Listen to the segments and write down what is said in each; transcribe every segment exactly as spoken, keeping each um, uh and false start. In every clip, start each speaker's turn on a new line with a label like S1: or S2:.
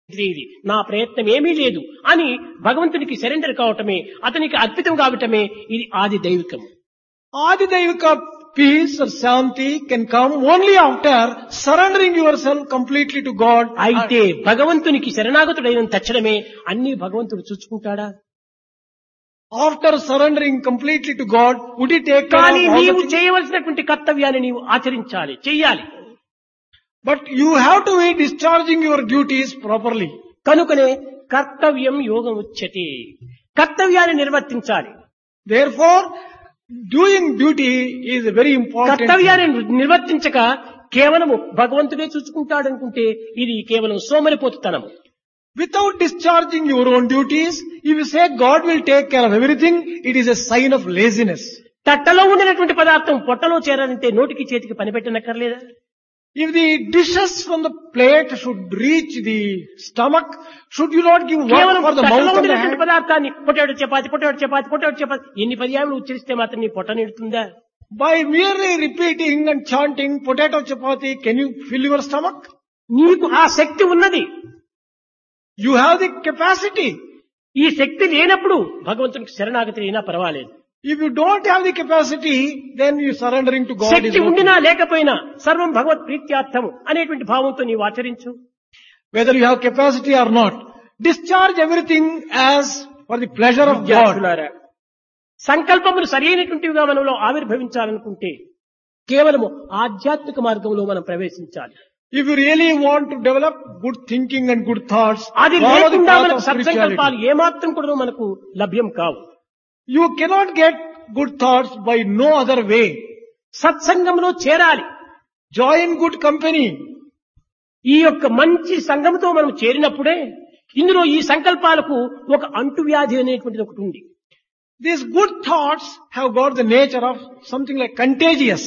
S1: ఇది నా ప్రయత్నం ఏమీ లేదు అని భగవంతునికి సరెండర్ కావటమే, అతనికి అర్పితం కావటమే ఇది ఆది దైవికం.
S2: Adidayvika peace or Shanti can come only after surrendering yourself completely to God.
S1: అయితే భగవంతునికి శరణాగతుడైన తక్షణమే అన్ని భగవంతుడు చూసుకుంటాడా?
S2: After surrendering completely to God, would He take care
S1: కానీ
S2: of all the
S1: నీవు
S2: things?
S1: చేయవలసినటువంటి కర్తవ్యాన్ని నీవు ఆచరించాలి, చెయ్యాలి.
S2: But you have to be discharging your duties properly.
S1: కనుకనే కర్తవ్యం యోగం ఉచ్యతే. కర్తవ్యాన్ని నిర్వర్తించాలి.
S2: Therefore, doing duty is a very important thing.
S1: కర్తవ్యాన్ని నిర్వర్తించక కేవలము భగవంతుడే చూసుకుంటాడనుకుంటే ఇది కేవలం సోమరిపోతుతనము.
S2: Without discharging your own duties, if you say God will take care of everything, it is a sign of laziness.
S1: తట్టలో ఉండినటువంటి పదార్థం పొట్టలో చేరాలంటే నోటికి చేతికి పని పెట్టనక్కర్లేదా?
S2: If the dishes from the plate should reach the stomach, should you not give work
S1: కేవలం
S2: for the
S1: తట్టలో
S2: mouth and the
S1: ఉండినటువంటి
S2: hand?
S1: పదార్థాన్ని potato chapati potato chapati potato chapati ఎన్ని పర్యాలు ఉచ్చరిస్తే మాత్రం నీ పొట్ట నిడుతుందా?
S2: By merely repeating and chanting potato chapati, can you fill your stomach?
S1: నీకు ఆ శక్తి ఉన్నది.
S2: You have the capacity.
S1: ఈ శక్తి లేనప్పుడు భగవంతునికి శరణాగతి అయినా పర్వాలేదు.
S2: If you don't have the capacity, then you surrendering to God is
S1: Shakti
S2: okay.
S1: ఉండినా లేకపోయినా సర్వం భగవత్ ప్రీత్యార్థము అనేటువంటి భావంతో నీవు ఆచరించు.
S2: Whether you have capacity or not, discharge everything as for the pleasure of God.
S1: విద్యార్థులారా, సంకల్పములు సరైనటువంటివిగా మనలో ఆవిర్భవించాలనుకుంటే కేవలము ఆధ్యాత్మిక మార్గంలో మనం ప్రవేశించాలి.
S2: If you really want to develop good thinking and good thoughts,
S1: అది
S2: follow the
S1: లేకుండా
S2: path
S1: మనకు
S2: of
S1: సత్సంకల్పాలు
S2: spirituality.
S1: ఏమాత్రం కూడా మనకు లభ్యం కావు.
S2: You cannot get good thoughts by no other way.
S1: సత్సంగంలో చేరాలి.
S2: Join good company.
S1: ఈ యొక్క మంచి సంఘంతో మనం చేరినప్పుడే ఇందులో ఈ సంకల్పాలకు ఒక అంటువ్యాధి అనేటువంటిది ఒకటి ఉంది.
S2: These good thoughts have got the nature of something like contagious.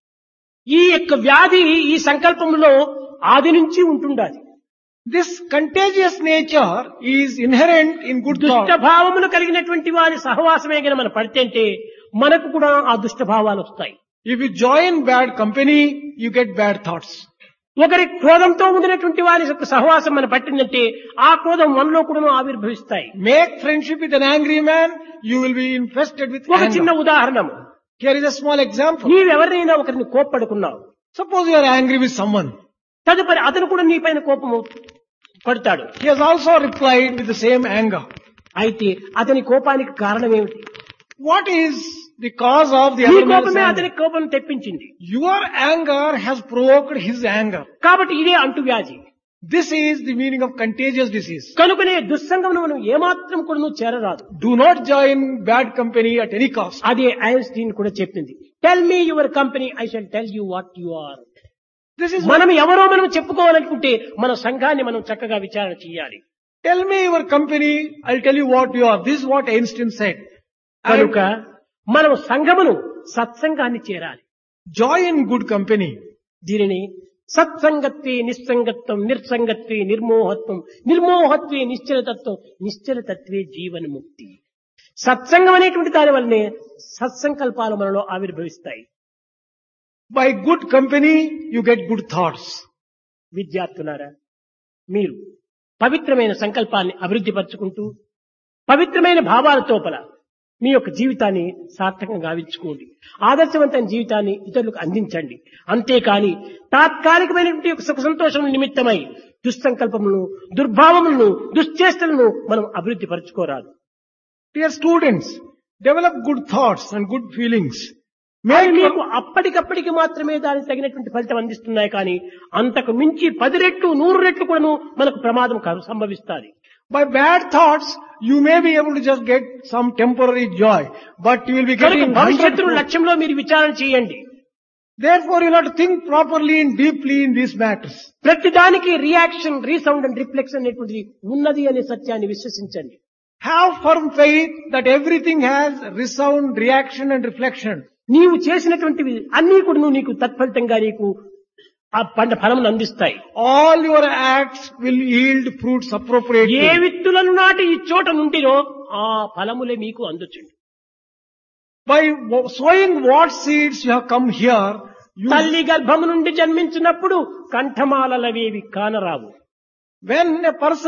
S1: ఈ యొక్క వ్యాధి ఈ సంకల్పంలో ఆది నుంచి ఉంటుండాలి.
S2: This contagious nature is inherent in good
S1: దుష్ట
S2: thoughts.
S1: భావములు కలిగినటువంటి వారి సహవాసమే గన మనం పడితే మనకు కూడా ఆ దుష్ట భావాలు వస్తాయి.
S2: If you join bad company, you get bad thoughts.
S1: ఒకరి క్రోధంతో ఉండినటువంటి వారి యొక్క సహవాసం మనం పట్టిందంటే ఆ క్రోధం మనలో కూడా ఆవిర్భవిస్తాయి.
S2: Make friendship with an angry man, you will be infested with
S1: ఒక చిన్న
S2: anger.
S1: ఉదాహరణము,
S2: Here is a small example.
S1: నీవెవరినైనా ఒకరిని కోప్పడుకున్నావు,
S2: Suppose you are angry with someone.
S1: తదుపరి అతను కూడా నీ పైన కోపము పడతాడు.
S2: He has also replied with the same anger.
S1: అయితే అతని కోపానికి కారణం ఏమిటి?
S2: What is the cause of the
S1: నీ
S2: other man's
S1: కోపమే
S2: anger?
S1: అతనికి కోపం తెప్పించింది.
S2: Your anger has provoked his anger.
S1: కాబట్టి ఇదే అంటువ్యాధి.
S2: This is the meaning of contagious disease.
S1: కనుకనే దుస్సంగమును మనం ఏమాత్రం కూడా నువ్వు చేరరాదు.
S2: Do not join bad company at any cost.
S1: అదే ఐన్స్టీన్ కూడా చెప్పింది. Tell me your company, I shall tell you what you are.
S2: This is
S1: మనం ఎవరో మనం చెప్పుకోవాలనుకుంటే మన సంఘాన్ని మనం చక్కగా విచారణ చేయాలి.
S2: Tell me your company, I'll tell you what you are. This is what Einstein said.
S1: కనుక మనం సంఘమును సత్సంగాన్ని చేరాలి.
S2: Join good company.
S1: దీనిని సత్సంగత్వే నిస్సంగత్వం, నిర్సంగత్వే నిర్మోహత్వం, నిర్మోహత్వే నిశ్చలతత్వం, నిశ్చలతత్వే జీవన్ముక్తి. సత్సంగం అనేటువంటి దాని వల్లనే సత్సంకల్పాలు మనలో ఆవిర్భవిస్తాయి.
S2: By good company, you get good thoughts.
S1: విద్యార్థులారా, మీరు పవిత్రమైన సంకల్పాన్ని అభివృద్ధి పరుచుకుంటూ పవిత్రమైన భావాల తోపల మీ యొక్క జీవితాన్ని సార్థకంగా గావించుకోండి. ఆదర్శవంతమైన జీవితాన్ని ఇతరులకు అందించండి. అంతేకాని తాత్కాలికమైనటువంటి యొక్క సుఖ సంతోషం నిమిత్తమై దుస్సంకల్పములను, దుర్భావములను, దుశ్చేష్టలను మనం అభివృద్ధి పరచుకోరాదు.
S2: Dear students, develop good thoughts and good feelings.
S1: మరి
S2: Make
S1: మీకు అప్పటికప్పటికి మాత్రమే దానికి తగినటువంటి ఫలితం అందిస్తున్నాయి కానీ అంతకు మించి పది రెట్లు నూరు రెట్లు కూడాను మనకు ప్రమాదం కాదు సంభవిస్తుంది.
S2: by bad thoughts, you may be able to just get some temporary joy, but you will be
S1: కనుక
S2: getting
S1: భవిష్యత్తు
S2: hundred.
S1: లక్ష్యంలో మీరు విచారణ చేయండి.
S2: Therefore, you have to think properly and deeply in these matters.
S1: ప్రతిదానికి రియాక్షన్, రీసౌండ్ అండ్ రిఫ్లెక్షన్ అనేటువంటిది ఉన్నది అనే సత్యాన్ని విశ్వసించండి.
S2: Have firm faith that everything has resound, reaction and reflection.
S1: నీవు చేసినటువంటివి అన్ని కూడా నీకు తత్ఫలితంగా నీకు ఆ పంట ఫలమును అందిస్తాయి.
S2: All your acts will yield fruits appropriately.
S1: ఏ విత్తులను నాటి ఈ చోట నుండినో ఆ ఫలములే మీకు అందుచుండు.
S2: By sowing what seeds you have come here, you,
S1: తల్లి గర్భము నుండి జన్మించినప్పుడు కంఠమాలలవేవి కానరావు.
S2: when a person